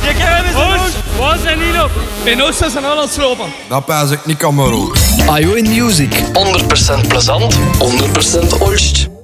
Je kent het niet. Waar zijn die nog? In Oosten zijn aan het slopen. Dat pijs ik niet, Cameroen. IO in Music. 100% plezant, 100% Olst.